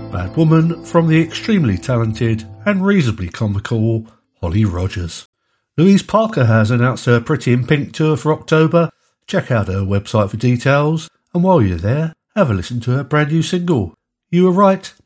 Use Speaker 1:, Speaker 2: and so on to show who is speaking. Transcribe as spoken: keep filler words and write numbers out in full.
Speaker 1: Bad Woman from the extremely talented and reasonably comical Holly Rogers. Louise Parker has announced her Pretty in Pink tour for October. Check out her website for details, and while you're there, have a listen to her brand new single, You Were Right